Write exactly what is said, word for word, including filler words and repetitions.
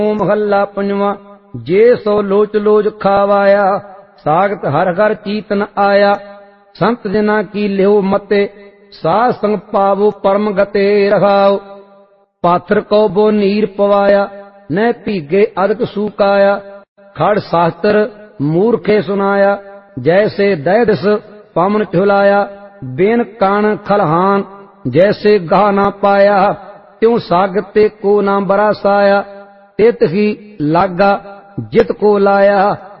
महला पंजवा। जे सो लोच लोच खावाया, सागत हर घर चीत न आया। संत जना की लिहो मते, साध संग पावो परम गते रखाओ। पाथर को बो नीर पवाया, न भीगे अदक सूकाया। खड़ शास्त्र मूर्खे सुनाया, जैसे दैदस पामन ठुलाया। बेन कान खलहान, जैसे गाह ना पाया। त्यों सागते को ना बरासाया, तित ही लागा जित को लाया।